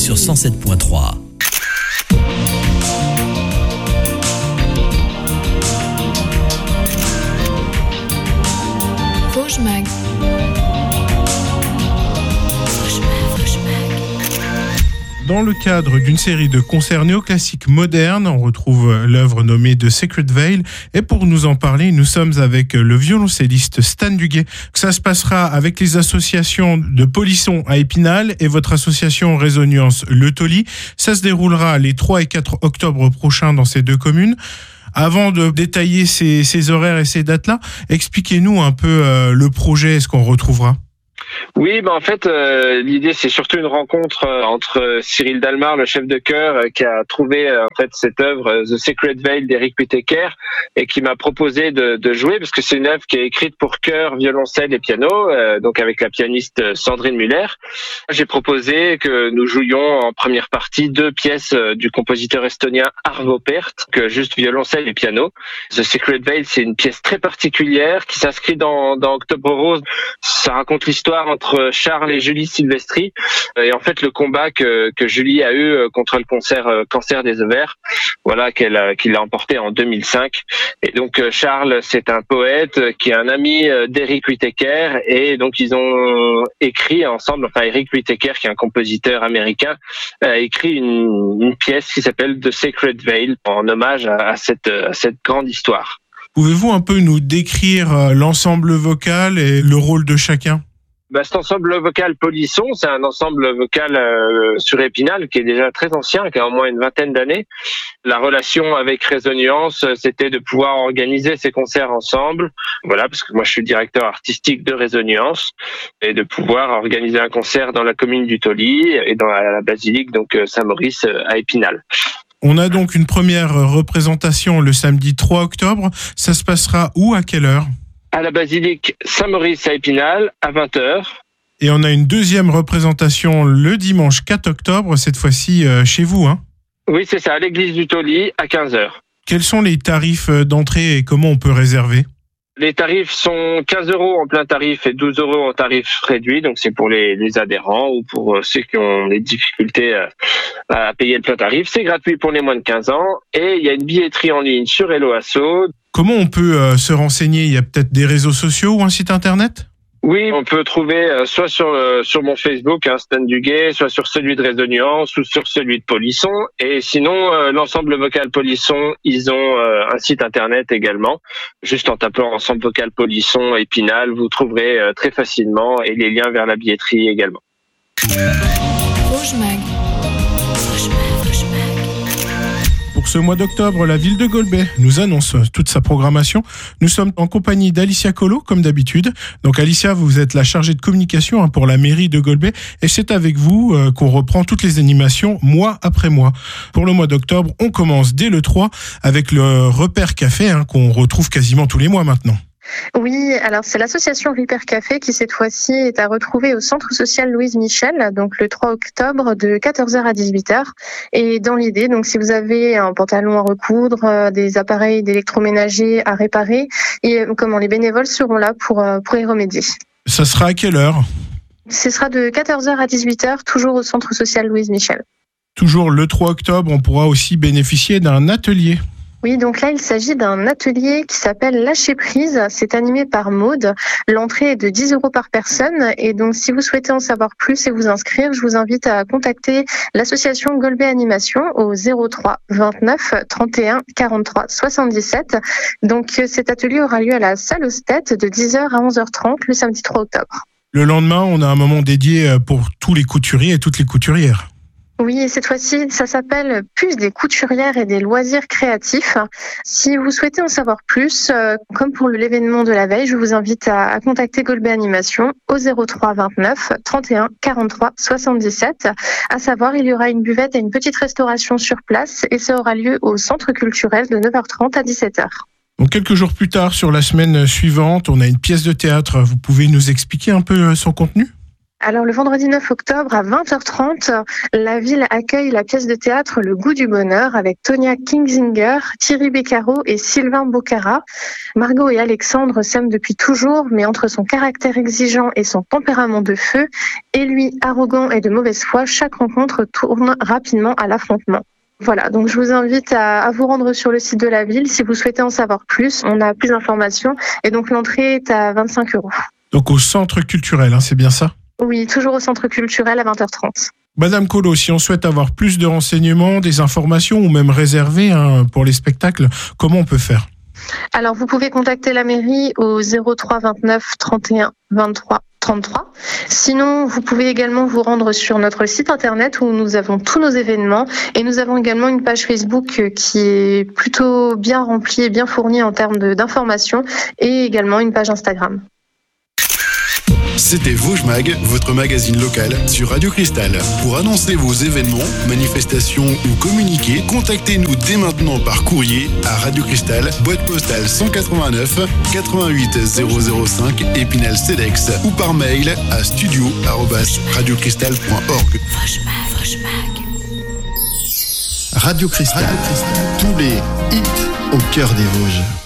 sur 107.3. Vosges Mag. Dans le cadre d'une série de concerts néoclassiques modernes, on retrouve l'œuvre nommée The Sacred Veil. Et pour nous en parler, nous sommes avec le violoncelliste Stan Duguay. Ça se passera avec les associations de Polisson à Épinal et votre association Résonance Le Tauly. Ça se déroulera les 3 et 4 octobre prochains dans ces deux communes. Avant de détailler ces horaires et ces dates-là, expliquez-nous un peu le projet et ce qu'on retrouvera. Oui, en fait, l'idée c'est surtout une rencontre entre Cyril Dalmar, le chef de chœur, qui a trouvé en fait cette œuvre The Sacred Veil d'Eric Whittaker et qui m'a proposé de jouer parce que c'est une œuvre qui est écrite pour chœur, violoncelle et piano, donc avec la pianiste Sandrine Muller. J'ai proposé que nous jouions en première partie 2 pièces du compositeur estonien Arvo Pärt, que juste violoncelle et piano. The Sacred Veil, c'est une pièce très particulière qui s'inscrit dans Octobre Rose. Ça raconte l'histoire entre Charles et Julie Silvestri et en fait le combat que Julie a eu contre le cancer des ovaires, voilà qu'il a emporté en 2005. Et donc Charles, c'est un poète qui est un ami d'Eric Whittaker et donc ils ont écrit ensemble, enfin Eric Whittaker qui est un compositeur américain a écrit une pièce qui s'appelle The Sacred Veil en hommage à cette grande histoire. Pouvez-vous un peu nous décrire l'ensemble vocal et le rôle de chacun ? Cet ensemble vocal Polisson, c'est un ensemble vocal sur Épinal qui est déjà très ancien, qui a au moins une vingtaine d'années. La relation avec Résonance, c'était de pouvoir organiser ces concerts ensemble. Voilà, parce que moi je suis directeur artistique de Résonance et de pouvoir organiser un concert dans la commune du Tauly et dans la basilique donc Saint-Maurice à Épinal. On a donc une première représentation le samedi 3 octobre. Ça se passera où, à quelle heure ? À la basilique Saint-Maurice à Épinal, à 20h. Et on a une deuxième représentation le dimanche 4 octobre, cette fois-ci chez vous, hein ? Oui, c'est ça, à l'église du Tauly, à 15h. Quels sont les tarifs d'entrée et comment on peut réserver ? Les tarifs sont 15 € en plein tarif et 12 € en tarif réduit. Donc, c'est pour les adhérents ou pour ceux qui ont des difficultés à payer le plein tarif. C'est gratuit pour les moins de 15 ans. Et il y a une billetterie en ligne sur Hello Asso. Comment on peut se renseigner ? Il y a peut-être des réseaux sociaux ou un site internet ? Oui, on peut trouver soit sur mon Facebook, Stan Duguay, soit sur celui de Résonance ou sur celui de Polisson. Et sinon, l'ensemble vocal Polisson, ils ont un site internet également. Juste en tapant ensemble vocal Polisson Épinal, vous trouverez très facilement et les liens vers la billetterie également. Vosges Mag. Pour ce mois d'octobre, la ville de Golbet nous annonce toute sa programmation. Nous sommes en compagnie d'Alicia Collot, comme d'habitude. Donc Alicia, vous êtes la chargée de communication pour la mairie de Golbet. Et c'est avec vous qu'on reprend toutes les animations mois après mois. Pour le mois d'octobre, on commence dès le 3 avec le Repère Café qu'on retrouve quasiment tous les mois maintenant. Oui, alors c'est l'association Repère Café qui cette fois-ci est à retrouver au centre social Louise Michel, donc le 3 octobre de 14h à 18h. Et dans l'idée, donc si vous avez un pantalon à recoudre, des appareils d'électroménager à réparer, et les bénévoles seront là pour y remédier. Ça sera à quelle heure ? Ce sera de 14h à 18h, toujours au centre social Louise Michel. Toujours le 3 octobre, on pourra aussi bénéficier d'un atelier. Oui, donc là, il s'agit d'un atelier qui s'appelle Lâcher prise. C'est animé par Maude. L'entrée est de 10 € par personne. Et donc, si vous souhaitez en savoir plus et vous inscrire, je vous invite à contacter l'association Golbet Animation au 03 29 31 43 77. Donc, cet atelier aura lieu à la salle Ostet de 10h à 11h30 le samedi 3 octobre. Le lendemain, on a un moment dédié pour tous les couturiers et toutes les couturières. Oui, et cette fois-ci, ça s'appelle Puce des couturières et des loisirs créatifs. Si vous souhaitez en savoir plus, comme pour l'événement de la veille, je vous invite à contacter Golbet Animation au 03 29 31 43 77. À savoir, il y aura une buvette et une petite restauration sur place et ça aura lieu au centre culturel de 9h30 à 17h. Donc quelques jours plus tard, sur la semaine suivante, on a une pièce de théâtre. Vous pouvez nous expliquer un peu son contenu ? Alors le vendredi 9 octobre à 20h30, la ville accueille la pièce de théâtre Le Goût du bonheur avec Tonia Kingsinger, Thierry Beccaro et Sylvain Bocara. Margot et Alexandre s'aiment depuis toujours, mais entre son caractère exigeant et son tempérament de feu, et lui arrogant et de mauvaise foi, chaque rencontre tourne rapidement à l'affrontement. Voilà, donc je vous invite à vous rendre sur le site de la ville si vous souhaitez en savoir plus. On a plus d'informations et donc l'entrée est à 25 €. Donc au centre culturel, c'est bien ça ? Oui, toujours au centre culturel à 20h30. Madame Collot, si on souhaite avoir plus de renseignements, des informations ou même réserver pour les spectacles, comment on peut faire ? Alors vous pouvez contacter la mairie au 03 29 31 23 33. Sinon, vous pouvez également vous rendre sur notre site internet où nous avons tous nos événements et nous avons également une page Facebook qui est plutôt bien remplie et bien fournie en termes d'informations et également une page Instagram. C'était Vosges Mag, votre magazine local sur Radio Cristal. Pour annoncer vos événements, manifestations ou communiquer, contactez-nous dès maintenant par courrier à Radio Cristal, boîte postale 189 88 005 Épinal-Cedex ou par mail à studio@radiocristal.org. Radio Cristal, tous les hits au cœur des Vosges.